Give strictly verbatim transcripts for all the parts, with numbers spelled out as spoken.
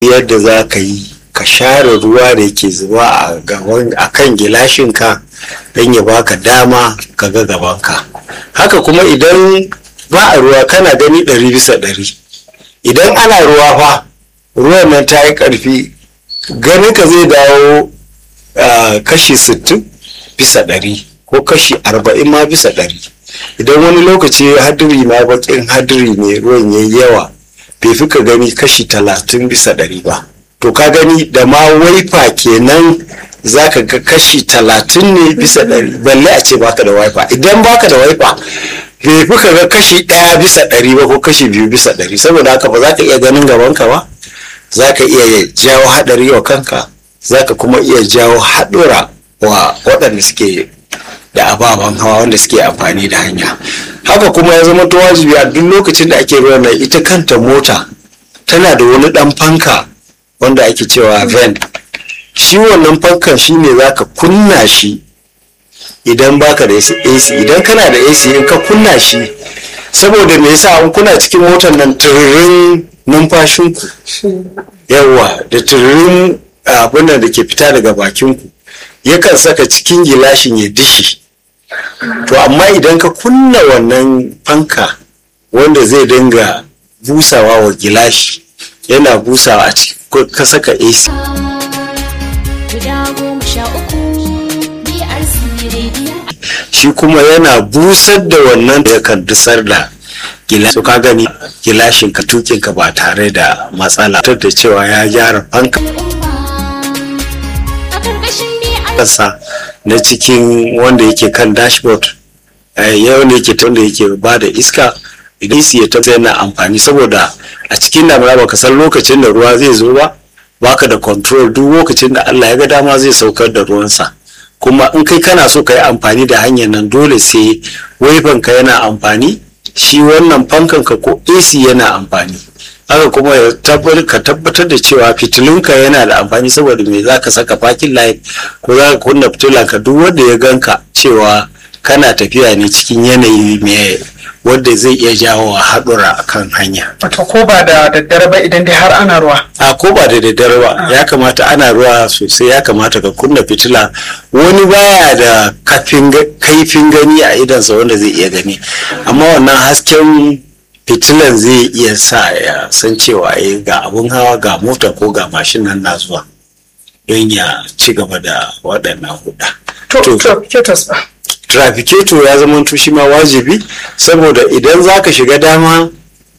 yadda za ka yi ka share ruwa da yake zuba a kan gilashinka don ya baka dama ka ga gabanka. Haka kuma idan ba a ruwa kana gani ɗari bisa ɗari, idan ana ruwa fa ruwan nan ta yi ƙarfi ganin ka zai dawo uh, kashi sittin bisa ɗari ko kashi arba'in ma bisa ɗari. Idan wani lokaci hadiri ma bakin hadiri ne ruwan yayi yawa bai fi ka gani kashi talatin bisa ɗari ba. To ka gani da ma waifa kenan za ka ga kashi talatin ne bisa ɗari, balle a ce baka da waifa. Idan baka da waifa bai fi ka ga kashi ɗaya bisa ɗari ba ko kashi biyu bisa ɗari. Saboda haka ba za ka iya ganin gabanka ba, za ka iya jawo haɗari wa kanka, za ka kuma iya jawo haɗura wa waɗanda suke da ababen hawa wanda suke amfani da hanya. Haka kuma ya zama to wajibi a duk lokacin da ake ruwan nan ita kanta mota tana da wani ɗan fanka wanda ake cewa vent. Shi wannan fankan shi ne za ka kunna shi idan baka da A C. Idan kana da A C in ka kunna shi, saboda me yasa an kuna cikin motar nan tururin numfashinku yawa da tururin abin da ke fita daga bakinku yakan saka cikin gilashin ya dishi. To amma idan ka kunna wannan fanka wanda zai dinga busawa wa gilashi, yana busawa a cikin ka saka A C. Shi kuma yana busar da wannan da yakan dusar da gilashi. So ka gani gilashin ka tukin ka ba tare da matsala. Tar da cewa ya gyara fanka kasa na cikin wanda yake kan dashboard, yau ne yake wanda yake ba da iska. Idan su ya tabbata yana amfani, saboda a cikin damuna baka san lokacin da ruwa zai zo ba, baka da control. Duk lokacin da Allah ya ga dama zai saukar da ruwansa. Kuma in kai kana so ka yi amfani da hanyar nan dole sai waifan ka yana amfani, shi wannan fankan ka ko A C yana amfani. Haka kuma ka tabbatar da cewa fitilunka yana da amfani, saboda me za ka saka parking light ko za ka kunna fitilanka duk wanda ya ganka cewa kana tafiya ne cikin yanayi mai wanda zai iya jawo haɗura a kan hanya. Wato ko ba da daddare ba idan dai har ana ruwa? A ko ba da daddare ba, ya kamata ana ruwa sosai, ya kamata ka kunna fitila. Wani baya da kaifin gani a idansa wanda zai iya gani, amma wannan hasken fitilan zai iya sa ya san cewa eh ga abun hawa, ga mota ko ga mashin nan na zuwa, don ya ci gaba da waɗannan huɗa. To, trafficators ba. Trafficator ya zama shi ma wajibi, saboda idan za ka shiga dama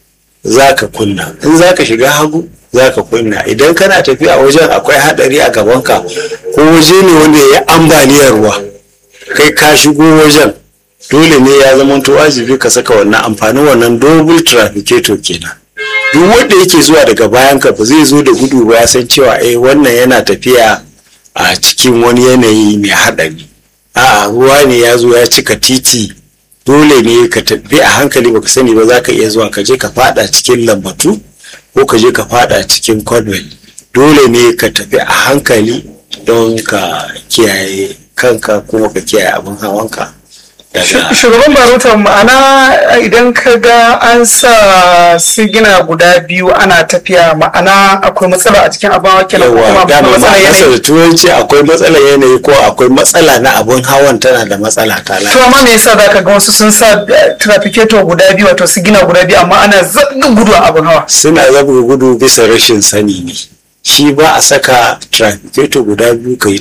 za ka kunna, in za ka shiga hagu za ka kunna. Idan kana tafiya a wajen akwai haɗari a gabanka ko waje ne wanda ya yi ambaliyar ruwa, kai ka shigo wajen, dole ne ya zama wajibi ka saka wannan amfanin wannan double trafficator kenan. Duk wanda yake zuwa daga bayan ka ba zai zo da gudu ba, ya san cewa eh wannan yana tafiya a cikin wani yanayi mai haɗari. A'a, ruwa ne ya zo ya cika titi, dole ne ka tafi a hankali, baka sani ba za ka iya zuwa ka je ka fada cikin lambatu ko ka je ka fada cikin conway. Dole ne ka tafi a hankali don ka kiyaye kanka kuma ka kiyaye abin hawanka. Shugaban Baruta, ma'ana idan ka ga an sa sigina guda biyu ana tafiya, ma'ana akwai matsala a cikin abin hawa kenan, ko kuma akwai matsala yanayi? Da turanci akwai matsala yanayi ko akwai matsala na abin hawan tana da matsala ta lafiya. To amma me yasa zaka ga wasu sun sa trafficator guda biyu, wato sigina guda biyu, amma ana zabga gudu a abin hawa? Suna zabga gudu bisa rashin sani ne. Shi ba a saka trafficator guda biyu ka yi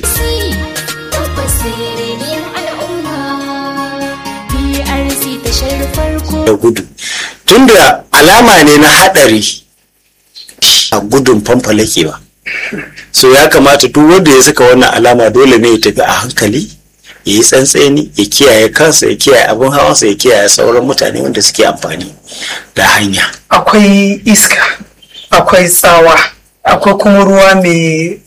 da gudu, tunda alama ne na haɗari a gudun fanfalake ba. So ya kamata duk wanda ya saka wannan alama dole ne ya tafi a hankali, ya yi tsantseni, ya kiyaye kansa, ya kiyaye abin hawansa, ya kiyaye sauran mutane wanda suke amfani da hanya. Akwai iska, akwai tsawa, akwai kuma ruwa mai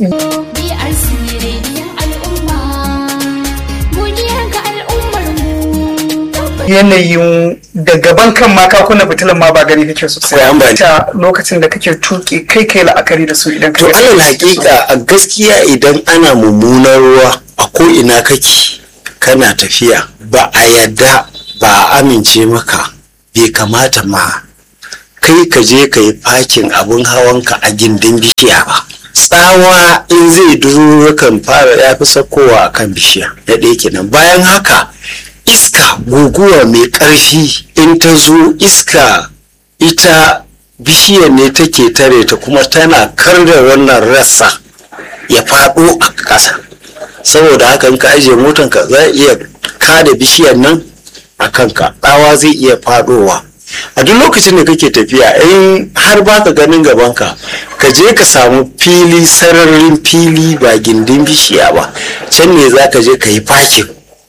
yanayin da gaban kan ma ka kunna fitilan ma ba gani kake sosai. Ta lokacin da kake tuki kai kai la'akari da su idan ka. To alal hakika a gaskiya idan ana mummunar ruwa a ko ina kake kana tafiya, ba a yadda, ba a amince maka, bai kamata ma kai ka je ka yi fakin abin hawanka a gindin bishiya ba. Tsawa in zai duro kan fara ya fi sakowa a kan bishiya ya ɗaya kenan. Bayan haka iska guguwa mai ƙarfi in ta zo, iska ita bishiyar ne take tare ta kuma tana kar da wannan rassa ya faɗo a ƙasa. Saboda haka in ka ajiye motanka za a iya kada bishiyar nan a kanka, tsawa zai iya faɗowa. A duk lokacin da kake tafiya in har baka ganin gabanka, ka je ka samu fili, sararin fili ba gindin bishiya ba, can ne za ka je ka yi fakin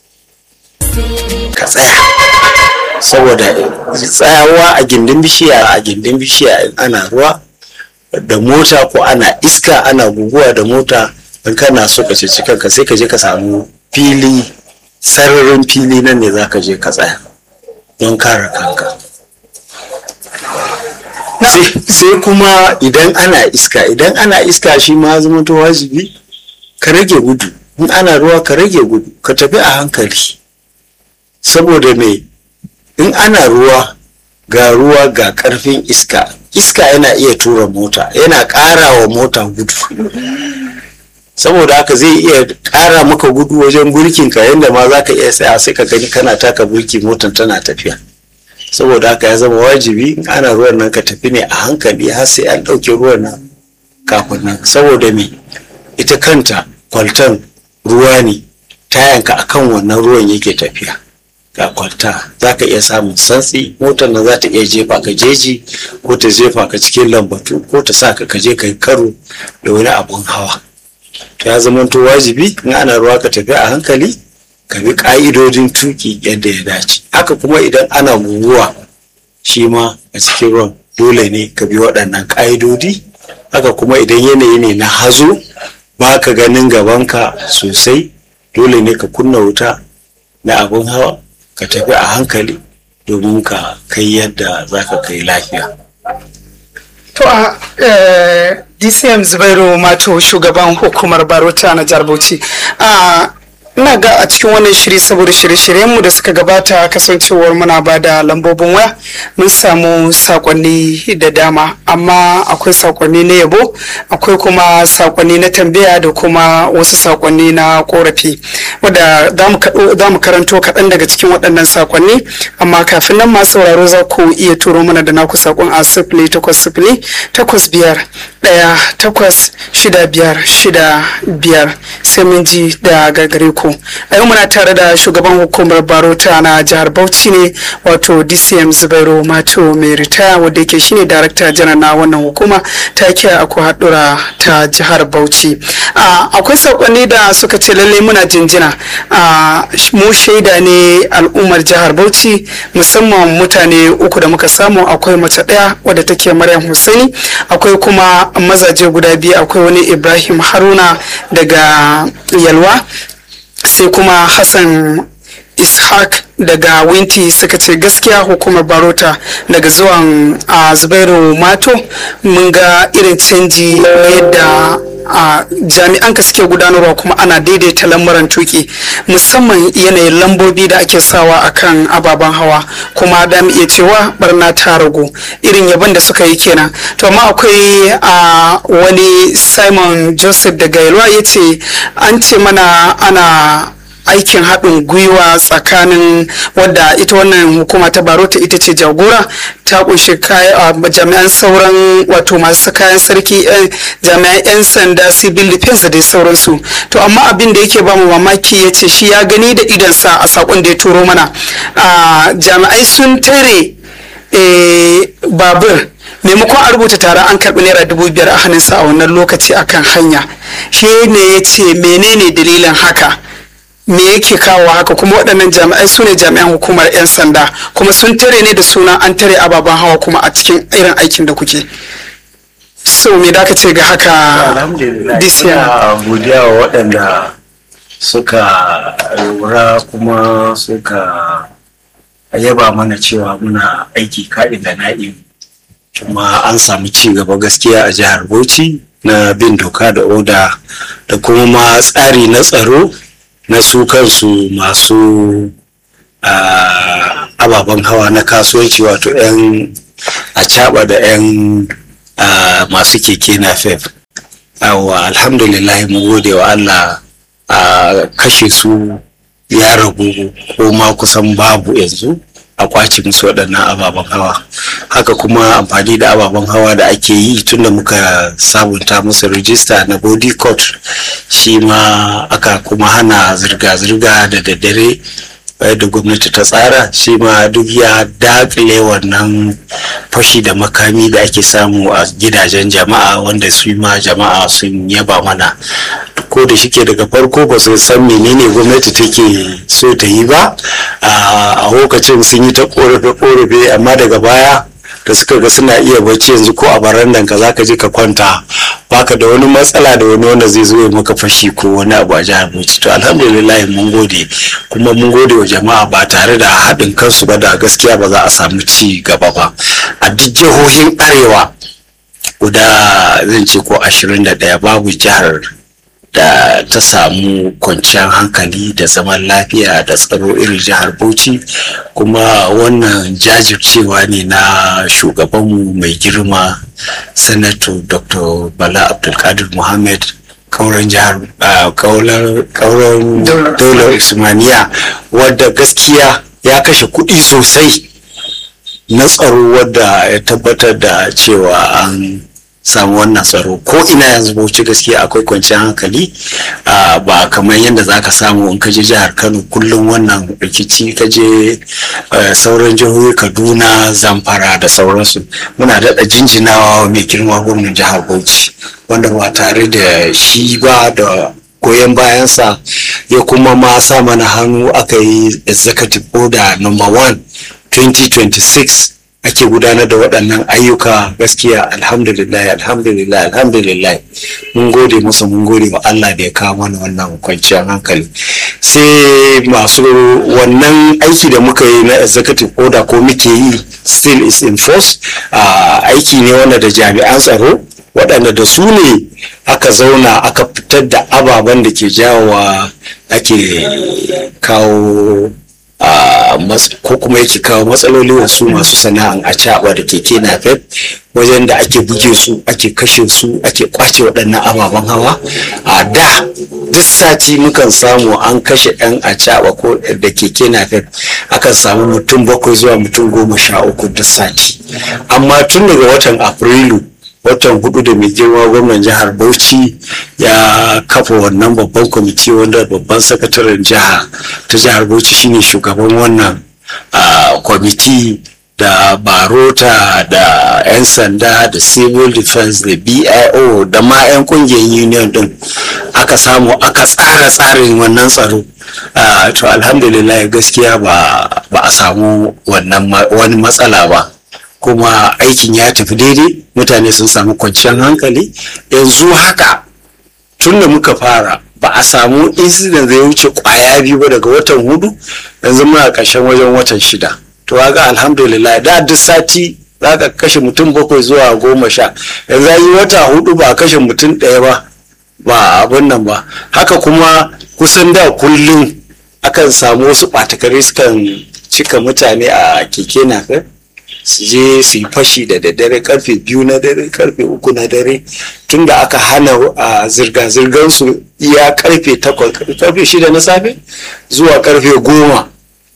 ka tsaya. Saboda tsayawa a gindin bishiya a gindin bishiya in ana ruwa da mota ko ana iska ana guguwa da mota, in kana so ka ceci kanka sai ka je ka samu fili, sararin fili, nan ne za ka je ka tsaya don kare kanka. Sai kuma idan ana iska idan ana iska shi ma zama to wajibi ka rage gudu. In ana ruwa ka rage gudu, ka tafi a hankali. Saboda me, in ana ruwa ga ruwa ga karfin iska, iska yana iya tura mota, yana ƙara wa mota gudu. Saboda haka zai iya ƙara maka gudu wajen burkin ka, yadda ma za ka iya tsaya sai ka gani kana taka burki motar tana tafiya. Saboda haka ya zama wajibi in ana ruwan nan ka tafi ne a hankali har sai an ɗauke ruwan nan kafin nan. Saboda me, ita kanta kwaltan ruwa ne, tayanka akan wannan ruwan yake tafiya. Ga kwalta za ka iya samun santsi, motar nan za ta iya jefa ka jeji, ko ta jefa ka cikin lambatu, ko ta sa ka je ka yi karo da wani abun hawa. To ya zama to wajibi in ana ruwa ka tafi a hankali, ka bi ƙa'idodin tuki yadda ya dace. Haka kuma idan ana guguwa shi ma a cikin ruwan dole ne ka bi waɗannan ƙa'idodi. Haka kuma idan yanayi ne na hazo ba ka ganin gabanka sosai, dole ne ka kunna wuta na abin hawa ka tafi a hankali domin ka kai yadda za ka kai lafiya. To a D C M Zubairu Mato, shugaban hukumar Barota na Jihar Bauchi. Ina ga a cikin wannan shiri, saboda shirye-shiryenmu da suka gabata kasancewar muna ba da lambobin waya, mun samu sakonni da dama, amma akwai sakonni na yabo, akwai kuma sakonni na tambaya da kuma wasu sakonni na korafi, wadda za mu karanto kaɗan daga cikin waɗannan sakonni. Amma kafin nan masu sauraro za ku iya turo mana da naku sakon a sifili takwas sifili takwas biyar ɗaya takwas shida biyar shida biyar, sai mun ji da gagare ku. A yau muna tare da shugaban hukumar Barota na jihar Bauchi ne, wato D C M Zubairu Mato mai ritaya, wanda yake shine darakta janar na wannan hukuma ta kiyaye aku haɗura ta jihar Bauchi. Akwai sakonni da suka ce lalle muna jinjina, mu shaida ne al'ummar jihar Bauchi, musamman mutane uku da muka samu. Akwai mace ɗaya wadda take Maryam Hussaini, akwai kuma mazaje guda biyu, akwai wani Ibrahim Haruna daga Yalwa, sai kuma Hassan Ishaq daga Winti. Suka ce gaskiya hukumar Barota daga zuwan a Zubairu Mato mun ga irin canji yadda a jami'an ka suke gudanarwa, kuma ana daidaita lamuran tuki, musamman yanayin lambobi da ake sawa akan ababen hawa, kuma da mu iya cewa barna ta ragu. Irin yaban da suka yi kenan. To amma akwai a wani Simon Joseph daga Yalwa ya ce an ce mana ana aikin haɗin gwiwa tsakanin wadda ita wannan hukuma ta Barota ita ce jagora, ta kunshi jami'an sauran wato masu kayan sarki, jami'an 'yan sanda, civil defense da dai sauransu. To amma abin da yake ba mu mamaki ya ce shi ya gani da idansa a sakon da ya turo mana, jami'ai sun tare babur, maimakon a rubuta tare an karɓi naira dubu biyar a hannunsa a wannan lokaci akan hanya. Shi ne ya ce menene dalilin haka, me yake kawo haka? Kuma waɗannan jami'ai su ne jami'an hukumar 'yan sanda, kuma sun tare ne da suna an tare ababen hawa kuma a cikin irin aikin da kuke. So me da ka ce ga haka? Alhamdulillah, ina godiya wa waɗanda suka lura kuma suka yaba mana cewa muna aiki kaɗin da na'im, kuma an samu ci gaba gaskiya a jihar Bauchi na bin doka da oda da kuma ma tsari na tsaro na su kansu masu ababen hawa na kasuwanci, wato 'yan a caɓa da 'yan masu keke na fef. Awa alhamdulillah mu gode wa Allah, a kashe su ya ragu ko ma kusan babu yanzu, a kwace musu waɗannan ababen hawa. Haka kuma amfani da ababen hawa da ake yi tunda muka sabunta musu rijista na body court, shi ma aka kuma hana zirga-zirga da daddare da gwamnati ta tsara, shi ma duk ya dakile wannan fashi da makami da ake samu a gidajen jama'a, wanda su ma jama'a sun yaba mana. Ko da shike daga farko ba su san menene gwamnati take so ta yi ba, a lokacin sun yi ta korafe-korafe, amma daga baya da suka ga suna iya bacci yanzu ko a barandan ka zaka je ka kwanta baka da wani matsala da wani wanda zai zo ya maka fashi ko wani abu a jihar Bauchi. To alhamdulillah mun gode, kuma mun gode wa jama'a, ba tare da haɗin kansu ba da gaskiya ba za a samu ci gaba ba. A duk jihohin arewa guda zan ce ko ashirin da ɗaya babu jihar da ta samu kwanciyar hankali da zaman lafiya da tsaro irin jihar Bauchi. Kuma wannan jajircewa ne na shugabanmu mai girma sanato Dr. Bala Abdulkadir Muhammad, kauran jihar kauran daular Usmaniya, wadda gaskiya ya kashe kuɗi sosai na tsaro, wadda ya tabbatar da cewa an samu wannan tsaro ko ina yanzu Bauchi gaskiya akwai kwanciyar hankali, ba kamar yadda zaka samu in kaje jihar Kano kullum wannan rikici, kaje sauran jihohi Kaduna, Zamfara da sauransu. Muna daɗa jinjinawa mai girma gwamnan jihar Bauchi, wanda ba tare da shi ba da goyon bayansa ya kuma ma sa mana hannu aka yi executive order number one twenty twenty-six ake gudanar da waɗannan ayyuka. Gaskiya alhamdulillah alhamdulillah alhamdulillah mun gode musu, mun gode wa Allah da ya kawo mana wannan kwanciyar hankali. Sai masu wannan aiki da muka yi na executive order ko muke yi still is in force, aiki ne wanda da jami'an tsaro waɗanda da su ne aka zauna aka fitar da ababen da ke jawowa ake kawo ko kuma yake kawo matsaloli wasu masu sana'an a caɓa da keke napep, wajen da ake buge su, ake kashe su, ake kwace waɗannan ababen hawa. A da duk sati mukan samu an kashe ɗan a caɓa ko da keke napep akan samu mutum bakwai zuwa mutum goma sha uku duk sati. Amma tun daga watan Afrilu, watan hudu da mai girma gwamnan jihar Bauchi ya kafa wannan babban kwamiti, wanda babban sakataren jiha ta jihar Bauchi shine shugaban wannan kwamiti, da barota da 'yan sanda da civil defense da B I O da ma 'yan kungiyar union din aka samu aka tsara tsarin wannan tsaro. To alhamdulillah gaskiya ba a samu wannan wani matsala ba, kuma aikin ya tafi daidai, mutane sun samu kwanciyar hankali. Yanzu haka tun da muka fara ba a samu incident da ya wuce kwaya biyu ba daga watan hudu, yanzu muna ƙarshen wajen watan shida. To ga alhamdulillah, da duk sati za ka kashe mutum bakwai zuwa goma sha, yanzu yi wata hudu ba a kashe mutum ɗaya ba ba abin nan ba. Haka kuma kusan da kullum akan samu wasu ɓatakare sukan cika mutane a keke napep, su je su yi fashi da daddare karfe biyu na dare, karfe uku na dare, tunda aka hana a zirga-zirgar su iya karfe takwas, karfe shida na safe zuwa karfe goma,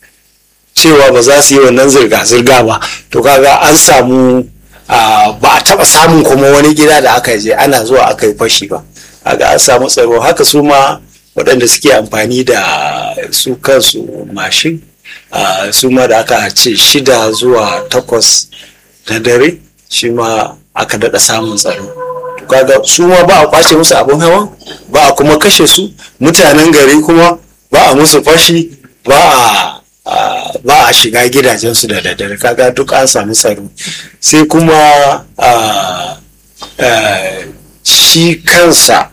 cewa ba za su yi wannan zirga-zirga ba. To kaga an samu ba a taba samun kuma wani gida da aka je ana zuwa aka yi fashi ba, kaga an samu tsaro. Haka su ma waɗanda suke amfani da su kansu mashin, Uh, su ma da aka ce shida zuwa takwas na dare, shi ma aka daɗa samun tsaro. Kaga su ma ba a kwace musu abin hawa, ba a kuma kashe su, mutanen gari kuma ba a musu fashi, ba a uh, ba a shiga gidajensu da daddare. Kaga duk an samu tsaro. Sai kuma uh, uh, shi kansa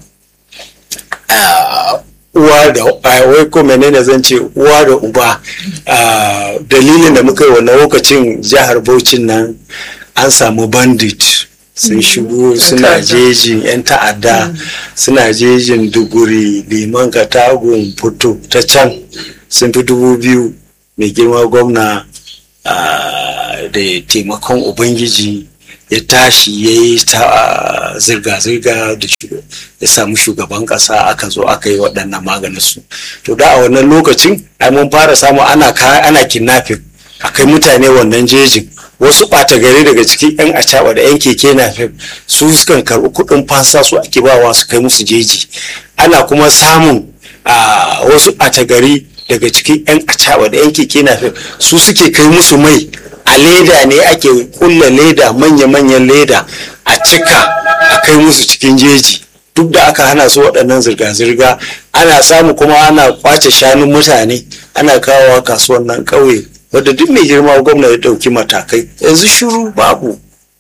uh, uwa da wai ko menene zan ce uwa da uba, dalilin da muka yi wannan lokacin jihar Bauchi nan an samu bandit sun shigo, suna jejin yan ta'adda, suna jejin Duguri, Liman Katagun, Fito ta can sun fi dubu biyu. Mai girma gwamna da taimakon ubangiji ya tashi ya yi ta zirga-zirga da ya samu shugaban kasa aka zo aka yi waɗannan maganin su. To da a wannan lokacin ai mun fara samu ana ana kidnapping akai mutane wannan jejin, wasu ɓata gari daga cikin yan acaɓa da yan keke napep su sukan karɓi kuɗin fansa su ake bawa su kai musu jeji. Ana kuma samun wasu ɓata gari daga cikin yan acaɓa da yan keke napep su suke kai musu mai a leda ne, ake kulla leda manya-manyan leda a cika a kai musu cikin jeji. Duk da aka hana su waɗannan zirga-zirga, ana samu kuma ana kwace shanun mutane ana kawowa kasuwan nan ƙauye, wadda duk mai girma gwamna ya ɗauki matakai. Yanzu shiru babu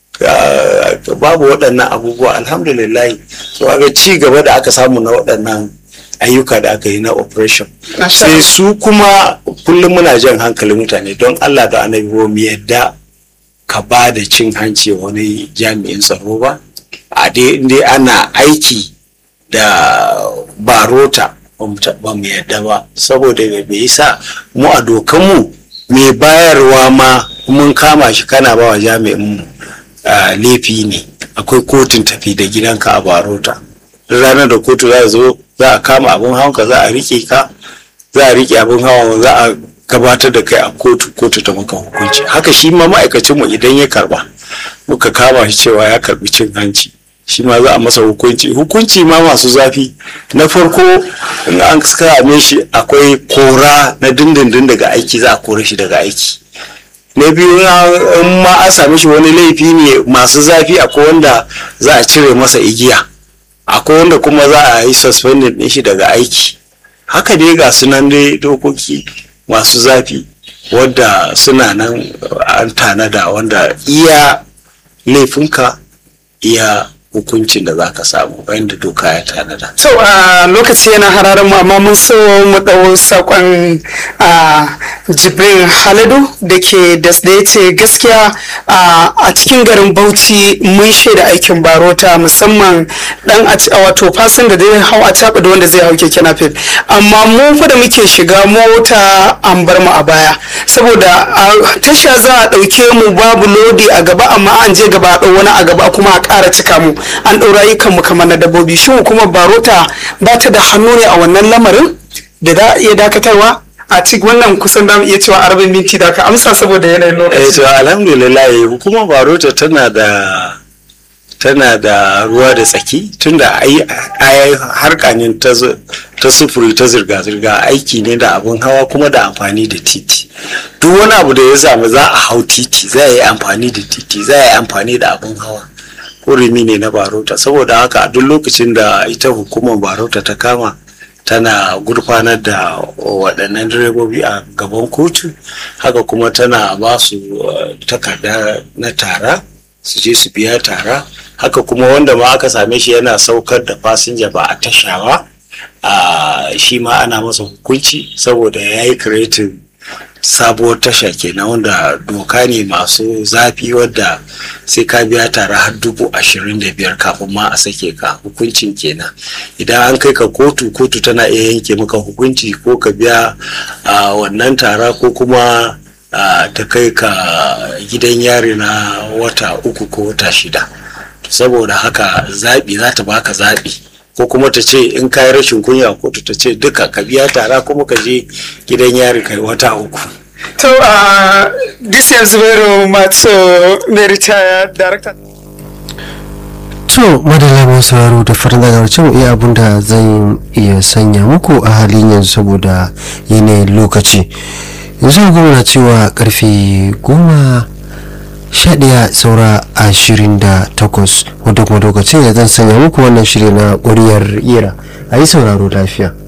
babu waɗannan abubuwa, alhamdulillah. So aga ci gaba da aka samu na waɗannan ayyuka da aka yi na operation. Sai su kuma kullum muna jan hankalin mutane don Allah da annabi ba mu yadda ka ba da cin hanci wani jami'in tsaro ba, a dai ana aiki da barota ba mu yadda ba, saboda bai isa mu a dokanmu mai bayarwa ma mun kama shi kana ba wa jami'in laifi ne, akwai kotun tafi da gidanka a barota. Ranar da kotu za a zo za a kama abin hawanka, za a rike ka, za a rike abin hawa, za a gabatar da kai a kotu, kotu ta maka hukunci. Haka shi ma ma'aikacinmu idan ya karba muka kama shi cewa ya karbi cin hanci, shi ma za a masa hukunci hukunci ma masu zafi. Na farko in an kame shi akwai kora na dindindin daga aiki, za a kore shi daga aiki. Na biyu in ma an same shi wani laifi ne masu zafi, akwai wanda za a cire masa igiya, akwai wanda kuma za a yi suspended din shi daga aiki. Haka dai ga sunan dai dokoki masu zafi wadda suna nan an tanada, wanda iya laifinka iya hukuncin da za ka samu wanda doka ya tanada. So a lokaci yana hararin mu, amma mun so mu ɗau saƙon Jibrin Haladu da ke da ya ce gaskiya a cikin garin Bauchi mun shaida aikin barota, musamman dan a wato fasin da zai hau a caɓa da wanda zai hau keke napep, amma mu fa da muke shiga mota an bar mu a baya, saboda a tasha za a ɗauke mu babu lodi a gaba, amma an je gaba a ɗau wani a gaba kuma a ƙara cika mu, an ɗaura ayyukanmu kamar na dabbobi. Shin kuma barota ba ta da hannu ne a wannan lamarin da za a iya dakatarwa? A cikin wannan kusan da mu iya cewa arba'in minti da ka amsa saboda yanayin lokaci. Eh to alhamdulillah hukumar barota tana da tana da ruwa da tsaki, tunda ai harkanin ta ta sufuri ta zirga-zirga aiki ne da abin hawa kuma da amfani da titi. Duk wani abu da ya samu za a hau titi, za a yi amfani da titi, za a yi amfani da abin hawa. Hurumi ne na barota, saboda haka a duk lokacin da ita hukumar barota ta kama tana gurfanar da waɗannan direbobi a gaban kotu, haka kuma tana ba su takarda na tara su je su biya tara. Haka kuma wanda ma aka same shi yana saukar da fasinja ba a tasha ba, shi ma ana masa hukunci saboda ya yi kiretin sabuwar tasha kenan, wanda doka ne masu zafi wadda sai ka biya tara har dubu ashirin da biyar kafin ma a sake ka. Hukuncin kenan idan an kai ka kotu, kotu tana iya yanke maka hukunci ko ka biya wannan tara ko kuma ta kai ka gidan yari na wata uku ko wata shida. Saboda haka zaɓi za ta baka zaɓi, ko kuma ta ce in kayi rashin kunya kotu ta ce duka ka biya tara kuma ka je gidan yari kai wata uku. To a this is very much mai ritaya director. To madalla mai sauraro da farin daga mu iya abun da zan iya sanya muku a halin yanzu saboda yanayin lokaci. Yanzu goma na cewa karfe goma sha ɗaya saura ashirin da takwas, wadda kuma lokacin da zan sanya muku wannan shiri na ƙwariyar ira. A yi sauraro lafiya.